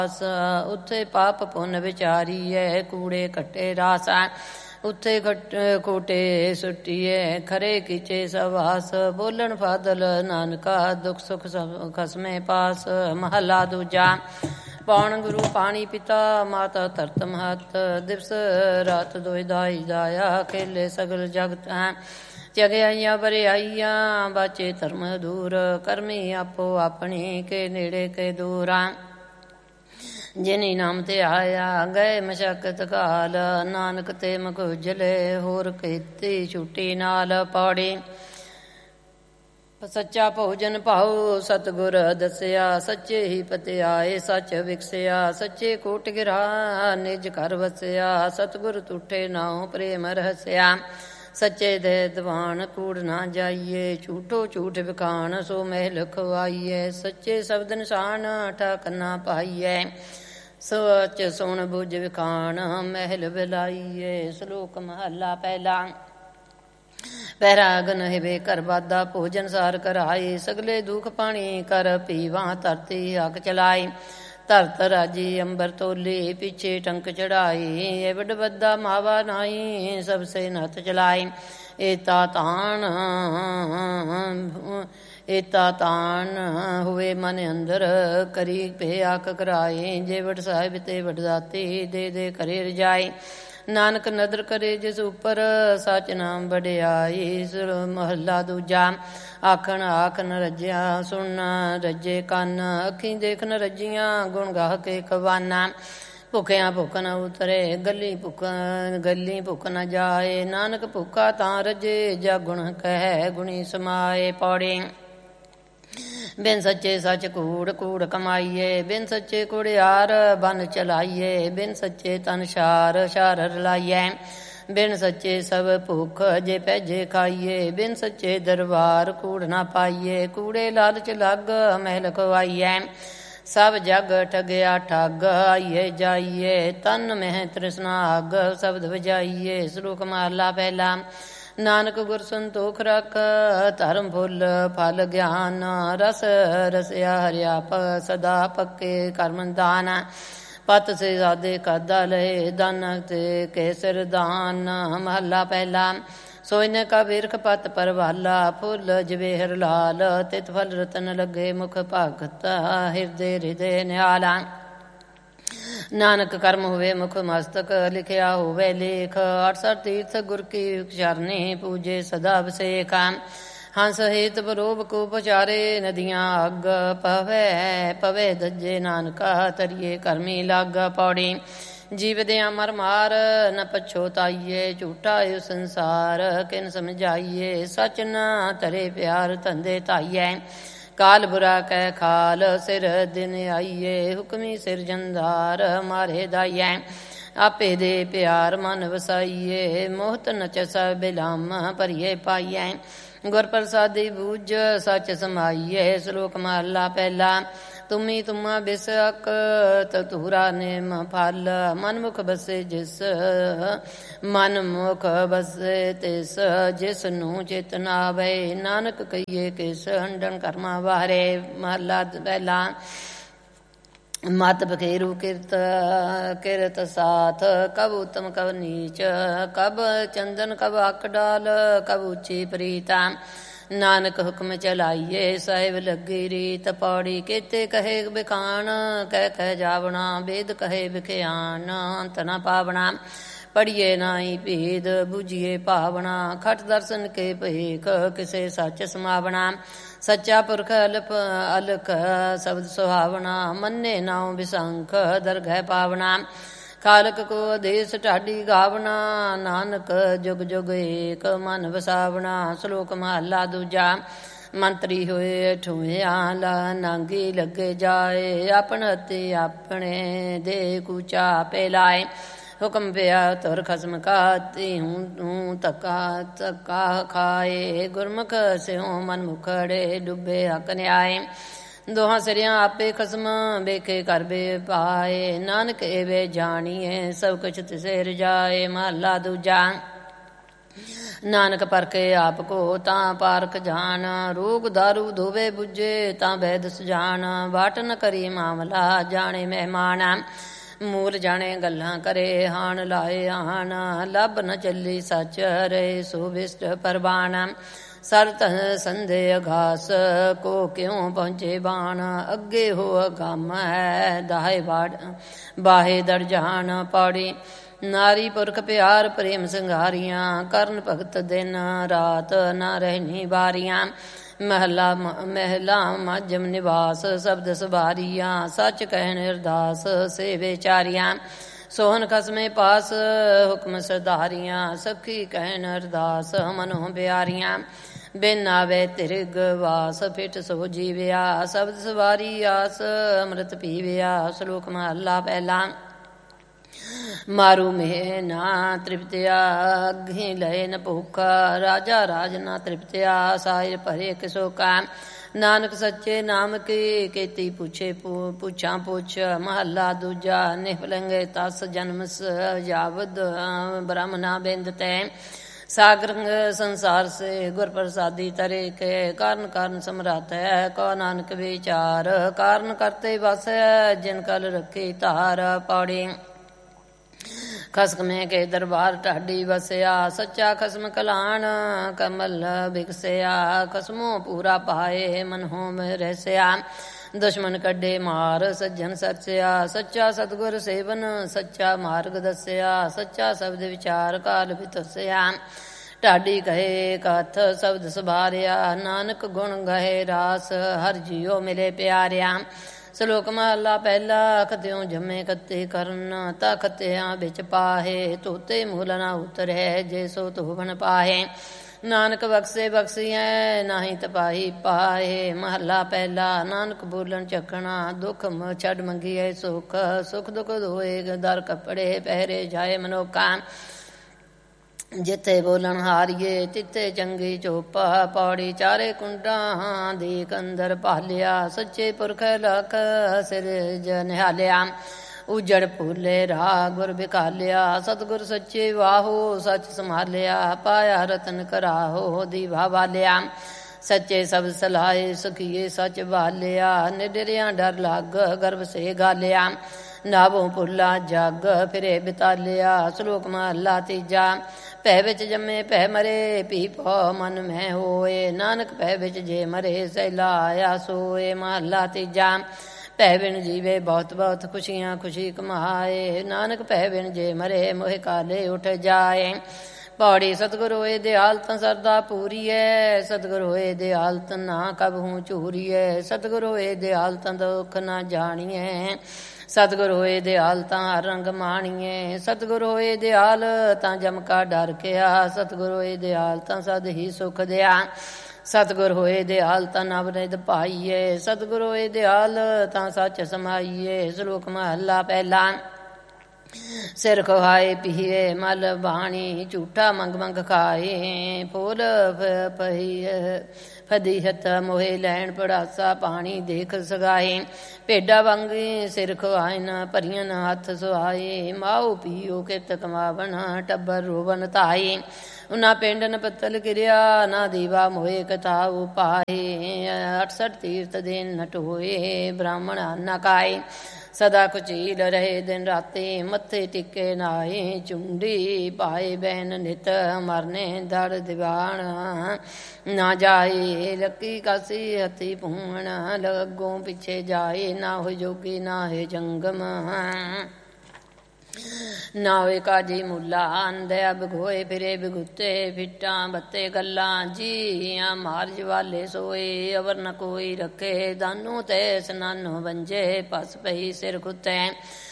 ਉੱਥੇ ਪਾਪ ਪੁੰਨ ਵਿਚਾਰੀਐ, ਕੂੜੇ ਕੱਟੇ ਰਾਸਾ ਉੱਥੇ ਕੋਟੇ ਸੁੱਟੀਐ, ਖਰੇ ਕੀਚੇ ਸਵਾਸ ਬੋਲਣ ਫਾਦਲ ਨਾਨਕਾ, ਦੁਖ ਸੁਖ ਖਸਮੇ ਪਾਸ। ਮਹੱਲਾ ਦੂਜਾ। ਪੌਣ ਗੁਰੂ ਪਾਣੀ ਪਿਤਾ, ਮਾਤਾ ਧਰਤ ਮਹਤ, ਦਿਵਸ ਰਾਤ ਦੋਇ ਦਾਈ ਦਾਇਆ, ਖੇਲੇ ਸਗਲ ਜਗਤ ਹੈ। ਚਗਿਆਈਆਂ ਬਰਿਆਈਆਂ ਬਾਚੇ ਧਰਮ ਦੂਰ, ਕਰਮੀ ਆਪੋ ਆਪਣੀ ਕੇ ਨੇੜੇ ਕੇ ਦੂਰਾਂ। ਜਿਨੀ ਨਾਮ ਤੇ ਆਇਆ ਗਏ ਮਸ਼ਕਤ ਕਾਲ, ਨਾਨਕ ਤੇ ਮੁਖ ਉਜਲੇ ਹੋਰ ਕੀਤੀ ਛੁੱਟੀ ਨਾਲ। ਪੌੜੀ। ਸੱਚਾ ਭੋਜਨ ਭਾਉ ਸਤਿਗੁਰ ਦੱਸਿਆ, ਸੱਚੇ ਹੀ ਪਤਿਆਏ ਸੱਚ ਵਿਕਸਿਆ, ਸੱਚੇ ਕੋਟ ਗਿਰਾ ਨਿਜ ਘਰ ਵਸਿਆ, ਸਤਿਗੁਰ ਤੁਠੇ ਨਾਉ ਪ੍ਰੇਮ ਰਹਸਿਆ। ਸੱਚੇ ਦੇ ਦੀਵਾਨ ਕੂੜ ਨਾ ਜਾਈਏ, ਝੂਠੋ ਝੂਠ ਵਿਖਾਣ ਸੋ ਮਹਿਲ ਖਵਾਈਏ, ਸੱਚੇ ਸ਼ਬਦ ਨਿਸ਼ਾਨ ਠਾਕ ਨਾ ਪਾਈਏ, ਸੱਚ ਸੁਣ ਬੁਝ ਵਿਖਾਣ ਮਹਿਲ ਬਿਲਾਈਏ। ਸ਼ਲੋਕ ਮਹੱਲਾ ਪਹਿਲਾ। ਪੈਰਾਗਨ ਹਿਵੇ ਕਰ ਬਾਦਾ, ਭੋਜਨ ਸਾਰ ਕਰਾਏ, ਸਗਲੇ ਦੁਖ ਪਾਣੀ ਕਰ ਪੀਵਾ, ਧਰਤੀ ਅੱਗ ਚਲਾਈ। ਧਰਤ ਰਾਜੀ ਅੰਬਰ ਤੋਲੇ, ਪਿੱਛੇ ਟੰਕ ਚੜਾਈ, ਏਵਡ ਬੱਦਾ ਮਾਵਾ ਨਾਈ, ਸਭ ਸੇ ਨਤ ਚਲਾਈ। ਏਤਾ ਤਾਣ ਹੋਵੇ ਮਨ ਅੰਦਰ, ਕਰੀ ਭੇ ਆਖ ਕਰਾਏ, ਜੇ ਵਡ ਸਾਹਿਬ ਤੇ ਵਡ ਦਾਤੀ, ਦੇ ਦੇ ਕਰੇ ਰਜਾਈ। ਨਾਨਕ ਨਦਰ ਕਰੇ ਜਿਸ ਉੱਪਰ, ਸਚ ਨਾਮ ਵਡਿਆਈ। ਮਹੱਲਾ ਦੂਜਾ। ਆਖਣ ਆਖ ਨ ਰੱਜਿਆ, ਸੁਣ ਨ ਰੱਜੇ ਕੰਨ, ਅੱਖੀਂ ਦੇਖ ਨ ਰੱਜੀਆਂ, ਗੁਣ ਗਾਹ ਕੇ ਕਵਾਨਾ। ਭੁੱਖਿਆਂ ਭੁੱਖ ਨ ਉਤਰੇ, ਗੱਲੀ ਭੁੱਖ ਨ ਜਾਏ, ਨਾਨਕ ਭੁੱਖਾ ਤਾਂ ਰੱਜੇ, ਜਾ ਗੁਣ ਕਹਿ ਗੁਣੀ ਸਮਾਏ। ਪੌੜੀ। ਬਿਨ ਸੱਚੇ ਸੱਚ ਕੂੜ ਕੂੜ ਕਮਾਈਏ, ਬਿਨ ਸੱਚੇ ਕੁੜਿਆਰ ਬਨ ਚਲਾਈਏ, ਬਿਨ ਸੱਚੇ ਤਨ ਸ਼ਾਰ ਸ਼ਾਰ ਰਲਾਈਏ, ਬਿਨ ਸੱਚੇ ਸਭ ਭੁੱਖ ਜੇ ਭੈਜੇ ਖਾਈਏ, ਬਿਨ ਸੱਚੇ ਦਰਬਾਰ ਕੂੜ ਨਾ ਪਾਈਏ, ਕੂੜੇ ਲਾਲਚ ਲੱਗ ਮਹਿਲ ਖਵਾਈਏ, ਸਭ ਜਗ ਠਗਿਆ ਠੱਗ ਆਈਏ ਜਾਈਏ, ਤਨ ਮਹਿ ਤ੍ਰਿਸ਼ਨਾ ਅੱਗ ਸ਼ਬਦ ਵਜਾਈਏ। ਸ਼ਲੋਕ ਮਹੱਲਾ ਪਹਿਲਾ। ਨਾਨਕ ਗੁਰ ਸੰਤੋਖ ਰੱਖ, ਧਰਮ ਫੁੱਲ ਫਲ ਗਿਆਨ, ਰਸ ਰਸਿਆ ਹਰਿਆ ਸਦਾ ਪੱਕੇ ਕਰਮ ਦਾਨ। ਪਤ ਸੇ ਸਾਦੇ ਕਾਦਾ ਲਏ, ਦਾਨ ਤੇ ਕੇਸਰ ਦਾਨ। ਮਹੱਲਾ ਪਹਿਲਾ। ਸੋਇਨ ਕਾ ਬਿਰਖ ਪਤ ਪਰਵਾਲਾ, ਫੁੱਲ ਜਵੇਹਰ ਲਾਲ, ਤਿਤ ਫਲ ਰਤਨ ਲੱਗੇ ਮੁਖ ਭਗਤ, ਹਿਰਦੇ ਹਿਰਦੇ ਨਿਹਾਲਾ। ਨਾਨਕ ਕਰਮ ਹੋਵੇ ਮੁਖ ਮਸਤਕ, ਲਿਖਿਆ ਹੋਵੇ ਲੇਖ, 68 ਤੀਰਥ ਗੁਰ ਕੀ ਚਰਨੀ, ਪੂਜੇ ਸਦਾ ਅਭਿਸ਼ੇਕ। ਹੰਸ ਹੇਤ ਬਰੋਬ ਕੋ ਪਚਾਰੇ, ਨਦੀਆਂ ਅੱਗ ਪਵੇ ਦੱਜੇ, ਨਾਨਕਾ ਤਰੀਏ ਕਰਮੀ ਲੱਗ। ਪੌੜੀ। ਜੀਵਦਿਆਂ ਮਰ ਮਾਰ ਨ ਪਛੋਤਾਈਏ, ਝੂਠਾ ਇਹ ਸੰਸਾਰ ਕਿਨ ਸਮਝਾਈਏ, ਸਚ ਨ ਧਰੇ ਪਿਆਰ ਧੰਦੇ ਧਾਈਏ, ਕਾਲ ਬੁਰਾ ਕਹਿ ਖਾਲ ਸਿਰ ਦਿਨ ਆਈਏ, ਹੁਕਮੀ ਸਿਰਜੰਦਾਰ ਮਾਰੇ ਦਾਈਐ, ਆਪੇ ਦੇ ਪਿਆਰ ਮਨ ਵਸਾਈਏ, ਮੋਹਤ ਨਚਸ ਬਿਲਮ ਭਰੀਏ ਪਾਈਐ, ਗੁਰ ਪ੍ਰਸਾਦੀ ਬੂਝ ਸਚ ਸਮਾਈਏ। ਸ਼ਲੋਕ ਮਹੱਲਾ ਪਹਿਲਾ। ਤੁਮੀ ਤੁਮਾ ਬਿਸਕ ਤੂਰਾ ਨੇਮ ਫਲ, ਮਨਮੁਖ ਬਸੇ ਜਿਸ, ਮਨਮੁਖ ਬਸੇ ਤਿਸ, ਜਿਸ ਨੂੰ ਚਿਤ ਨ ਆਵੇ, ਨਾਨਕ ਕਹੀਏ ਕਿਸ, ਹੰਡਨ ਕਰਮਾ ਵਾਰੇ। ਮਹੱਲਾ ਪਹਿਲਾ। ਮਤ ਬਖੇਰੂ ਕਿਰਤ ਸਾਥ, ਕਬ ਉਤਮ ਕਬ ਨੀਚ, ਕਬ ਚੰਦਨ ਕਬ ਅੱਕ ਡਾਲ, ਕਬ ਉੱਚੀ ਪ੍ਰੀਤਾ। ਨਾਨਕ ਹੁਕਮ ਚਲਾਈਏ ਸਾਹਿਬ ਲੱਗੀ ਰੀਤ। ਪੌੜੀ। ਕੇਤੇ ਕਹੇ ਬਿਖਾਣ, ਕਹਿ ਕਹਿ ਜਾਵਣਾ, ਵੇਦ ਕਹੇ ਵਿਖਿਆਨ, ਅੰਤ ਨ ਪਾਵਣਾ। ਪੜੀਏ ਨਾਹੀ ਭੇਦ, ਬੁਝੀਏ ਭਾਵਨਾ, ਖਟ ਦਰਸ਼ਨ ਕੇ ਭੇਖ, ਕਿਸੇ ਸੱਚ ਸਮਾਵਣਾ। ਸੱਚਾ ਪੁਰਖ ਅਲਖ ਸ਼ਬਦ ਸੁਹਾਵਣਾ, ਮੰਨੇ ਨਾਉ ਬਿਸੰਖ, ਦਰਗਹਿ ਪਾਵਣਾ। ਖਾਲਕ ਕੋ ਆਦੇਸ਼ ਢਾਡੀ ਗਾਵਣਾ, ਨਾਨਕ ਜੁਗ ਜੁਗ ਏਕ ਮਨ ਵਸਾਵਣਾ। ਸ਼ਲੋਕ ਮਹੱਲਾ ਦੂਜਾ। ਮੰਤਰੀ ਹੋਏ ਠੋਇਆ, ਨਾਂਗੀ ਲੱਗੇ ਜਾਏ, ਆਪਣ ਹੱਥੀ ਆਪਣੇ ਦੇ ਕੂਚਾ ਪੇ ਲਾਏ। ਹੁਕਮ ਪਿਆ ਤੁਰ ਖਸਮ ਕਾ, ਤੀਹੂੰ ਧੱਕਾ ਖਾਏ, ਗੁਰਮੁਖ ਸਿਉ ਮਨ ਮੁਖੜੇ, ਡੁੱਬੇ ਹੱਕ ਨਿਆਏ। ਦੋਹਾਂ ਸਿਰਿਆਂ ਆਪੇ ਖਸਮ, ਵੇਖੇ ਕਰ ਬੇ ਪਾਏ, ਨਾਨਕ ਏਵੇ ਜਾਣੀਏ, ਸਭ ਕੁਛ ਤਿਸੇ ਰਜਾਏ। ਮਹੱਲਾ ਦੂਜਾ। ਨਾਨਕ ਪਰਖੇ ਆਪ ਕੋ ਤਾਂ ਪਾਰਖ ਜਾਣ, ਰੋਗ ਦਾਰੂ ਧੋਵੇ ਬੁੱਝੇ ਤਾਂ ਬੈਦ ਸਜਾਣ, ਵਾਟ ਨ ਕਰੀ ਮਾਮਲਾ ਜਾਣੇ ਮਹਿਮਾਨ, ਮੂਲ ਜਾਣੇ ਗੱਲਾਂ ਕਰੇ ਹਾਣ ਲਾਏ ਆਣ, ਲੱਭ ਨ ਚੱਲੀ ਸੱਚ ਰਹੇ ਸੋ ਵਿਸਟ ਪਰਵਾਨ, ਸਰਤ ਸੰਦੇ ਅਗਾਸ ਕੋ ਕਿਉਂ ਪਹੁੰਚੇ ਬਾਣ, ਅੱਗੇ ਹੋ ਅਗੰਮ ਹੈ ਦਾਹੇ ਬਾਹੇ ਦਰ ਜਾਣ, ਪੌੜੀ ਨਾਰੀ ਪੁਰਖ ਪਿਆਰ ਪ੍ਰੇਮ ਸੰਘਾਰੀਆਂ, ਕਰਨ ਭਗਤ ਦਿਨ ਰਾਤ ਨਾ ਰਹਿਣੀ ਬਾਰੀਆਂ, ਮਹਿਲਾ ਮਾਜਮ ਨਿਵਾਸ ਸ਼ਬਦ ਸੁਬਾਰੀਆਂ, ਸੱਚ ਕਹਿਣ ਅਰਦਾਸ ਸੇ ਵਿਚਾਰੀਆਂ, ਸੋਹਨ ਖਸਮੇ ਪਾਸ ਹੁਕਮ ਸਰਦਾਰੀਆਂ, ਸਖੀ ਕਹਿਣ ਅਰਦਾਸ ਮਨੋਂ ਪਿਆਰੀਆਂ, ਬਿਨ ਆਵੇ ਤਿਰਗ ਵਾਸ ਫਿਟ ਸੋ ਜੀਵਿਆ, ਸ਼ਬਦ ਸਵਾਰੀ ਆਸ ਅੰਮ੍ਰਿਤ ਪੀਵਿਆ, ਸ਼ਲੋਕ ਮਹਲਾ ਪਹਿਲਾ। ਮਾਰੂ ਮੇਹ ਨਾ ਤ੍ਰਿਪਤਿਆ ਅਗਹਿ ਲਏ ਨ ਭੁਖਾ, ਰਾਜਾ ਰਾਜ ਨਾ ਤ੍ਰਿਪਤਿਆ ਸਾਇਰ ਭਰੇ ਕਿਸੋ ਕਾ, ਨਾਨਕ ਸੱਚੇ ਨਾਮ ਕੀ ਕੀਤੀ ਪੁੱਛੇ ਪੁੱਛਾਂ ਪੁੱਛ, ਮਹੱਲਾ ਦੂਜਾ। ਨਿਹਪਲੰਗੇ ਤਸ ਜਨਮ ਜਾਵਦ ਬ੍ਰਹਮਨਾ ਬਿੰਦ ਤੈ, सागर संसार से गुर प्रसादी तरे के, कारण कारण समरात है को नानक विचार, कारण करते बस जिन कल रखी तार, पौड़ी खसम के दरबार ढाडी बसया, सच्चा खसम कलान कमल बिकसया, खसमों पूरा पाए मन होम रहसया, दुश्मन कड्डे मार सज्जन सचया, सच्चा सतगुर सेवन सच्चा मार्ग दसया, सच्चा शब्द विचार काल बितसया, ਢਾਡੀ ਕਹੇ ਕਥ ਸ਼ਬਦ ਸੁਭਾਰਿਆ, ਨਾਨਕ ਗੁਣ ਗਏ ਰਾਸ ਹਰ ਜੀਉ ਮਿਲੇ ਪਿਆਰਿਆ। ਸ਼ਲੋਕ ਮਹਲਾ ਪਹਿਲਾ। ਖਤਿਉ ਜੰਮੇ ਖਤੇ ਕਰਨ ਤਾ ਖਤਿਆਂ ਵਿੱਚ ਪਾਹੇ, ਤੋਤੇ ਮੂਲ ਨਾ ਉਤਰੈ ਜੇ ਸੋ ਧੋਵਣ ਪਾਹੇ, ਨਾਨਕ ਬਖਸ਼ੇ ਬਖਸ਼ੀਐ ਨਾਹੀ ਤਪਾਹੀ ਪਾਹੇ। ਮਹਲਾ ਪਹਿਲਾ। ਨਾਨਕ ਬੋਲਣ ਚੱਕਣਾ ਦੁੱਖ ਛੱਡ ਮੰਗੀਐ ਸੁਖ, ਸੁਖ ਦੁਖ ਧੋਏ ਦਰ ਕੱਪੜੇ ਪਹਿਰੇ ਜਾਏ ਮਨੋਕਾ, ਜਿੱਥੇ ਬੋਲਣ ਹਾਰੀਏ ਤਿੱਥੇ ਚੰਗੀ ਚੋਪਾ, ਪੌੜੀ ਚਾਰੇ ਕੁੰਡਾਂ ਦੀ ਕੰਦਰ ਭਾਲਿਆ, ਸੱਚੇ ਪੁਰਖ ਲਖ ਸਿਰਜ ਨਿਹਾਲਿਆ, ਉਜੜ ਭੁੱਲੇ ਰਾਹ ਗੁਰ ਬਿਕਾਲਿਆ, ਸਤਿਗੁਰ ਸੱਚੇ ਵਾਹੋ ਸੱਚ ਸੰਭਾਲਿਆ, ਪਾਇਆ ਰਤਨ ਕਰਾਹੋ ਦੀਵਾ ਵਾਲਿਆ, ਸੱਚੇ ਸਬਦ ਸਲਾਹੇ ਸਖੀਏ ਸੱਚ ਬਾਲਿਆ, ਨਿਡਰਿਆਂ ਡਰ ਲੱਗ ਗਰਭ ਸੇ ਗਾਲਿਆ, ਨਾਭੋਂ ਭੁੱਲਾ ਜਗ ਫਿਰੇ ਬਿਤਾਲਿਆ। ਸ਼ਲੋਕ ਮਹਲਾ ਤੀਜਾ। ਭੈ ਵਿੱਚ ਜੰਮੇ ਭੈ ਮਰੇ ਭੀ ਭਉ ਮਨ ਮੈਂ ਹੋਏ, ਨਾਨਕ ਭੈ ਵਿੱਚ ਜੇ ਮਰੇ ਸੈਲਾ ਆਇਆ ਸੋਏ। ਮਹਲਾ ਤੀਜਾ। ਭੈ ਬਿਨ ਜੀਵੇ ਬਹੁਤ ਬਹੁਤ ਖੁਸ਼ੀਆਂ ਖੁਸ਼ੀ ਕਮਾਏ, ਨਾਨਕ ਭੈ ਬਿਨ ਜੇ ਮਰੇ ਮੋਹਿ ਕਾਲੇ ਉਠ ਜਾਏ। ਪੌੜੀ ਸਤਿਗੁਰ ਹੋਏ ਦਿਆਲ ਤਾਂ ਸਰਦਾ ਪੂਰੀਐ, ਸਤਿਗੁਰ ਹੋਏ ਦਿਆਲ ਤਾਂ ਨਾ ਕਬਹੂ ਝੂਰੀਐ, ਸਤਿਗੁਰ ਹੋਏ ਦਿਆਲ ਤਾਂ ਦੁੱਖ ਨਾ ਜਾਣੀਐ, ਸਤਿਗੁਰ ਹੋਏ ਦਿਆਲ ਤਾਂ ਹਰ ਰੰਗ ਮਾਣੀਏ, ਸਤਿਗੁਰ ਹੋਏ ਦਿਆਲ ਤਾਂ ਜਮਕਾ ਡਰ ਕਿਆ, ਸਤਿਗੁਰ ਹੋਏ ਦਿਆਲ ਤਾਂ ਸਦ ਹੀ ਸੁਖ ਦਿਆ, ਸਤਿਗੁਰ ਹੋਏ ਦਿਆਲ ਤਾਂ ਨਵ ਨਿਧ ਪਾਈਏ, ਸਤਿਗੁਰ ਹੋਏ ਦਿਆਲ ਤਾਂ ਸੱਚ ਸਮਾਈਏ। ਸ਼ਲੋਕ ਮਹਲਾ ਪਹਿਲਾ। ਸਿਰ ਖੁਹਾਏ ਪੀਏ ਮਲ ਬਾਣੀ, ਝੂਠਾ ਮੰਗ ਮੰਗ ਖਾਏ, ਫੁੱਲ ਫਦੀਹਤ ਮੋਹੇ ਲੈਣ ਪੜਾਸਾ ਪਾਣੀ ਦੇਖ ਸਗਾਏ, ਭੇਡਾਂ ਵਾਂਗੀ ਸਿਰ ਖੁਆਇਨ ਭਰੀਆਂ ਹੱਥ ਸੁਹਾਏ, ਮਾਓ ਪੀਓ ਕਿਤ ਕਮਾਵਣ ਟੱਬਰ ਰੋਵਨ ਧਾਏ, ਉਨਾ ਪਿੰਡ ਨ ਪੱਤਲ ਕਿਰਿਆ ਨਾ ਦੀਵਾ ਮੋਏ ਕਥਾਉ ਪਾਏ, 68 ਤੀਰਥ ਦਿਨ ਨਟੋਏ ਬ੍ਰਾਹਮਣ ਨਾ ਕਾਏ, ਸਦਾ ਕੁਚੀਲ ਰਹੇ ਦਿਨ ਰਾਤੇ, ਮੱਥੇ ਟਿੱਕੇ ਨਾਏ ਚੁੰਡੀ ਪਾਏ, ਬਹਿਨ ਨਿਤ ਮਰਨੇ ਦੜ ਦੀਵਾਨ ਨਾ ਜਾਏ, ਲੱਕੀ ਕਾਸੀ ਹੱਥੀ ਭੂਣ ਲੱਗੋਂ ਪਿੱਛੇ ਜਾਏ, ਨਾ ਹੋਏ ਜੋਗੀ ਨਾ ਹੈ ਜੰਗਮ, ਨਾ ਹੋਏ ਕਾਜੀ ਮੁੱਲਾ ਅੰਧਿਆ ਬਿਗੋਏ ਫਿਰੇ ਬਿਗੁੱਤੇ, ਫਿੱਟਾਂ ਬੱਤੇ ਗੱਲਾਂ ਜੀਆਂ ਮਾਰ ਜਵਾਲੇ ਸੋਏ, ਅਵਰ ਨ ਕੋਈ ਰੱਖੇ ਦਾਨੂ ਤੇ ਸਨਾਨੋ ਵੰਜੇ, ਪਸ ਪਈ ਸਿਰ ਕੁੱਤੇ,